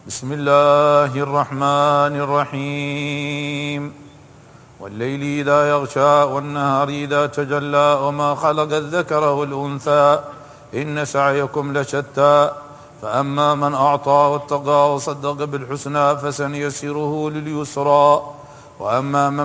بسم الله الرحمن الرحيم والليل إذا يغشى والنهار إذا تجلى وما خلق الذكر والأنثى إن سعيكم لشتى فأما من أعطى واتقى وصدق بالحسنى فسنيسره لليسرى وأما من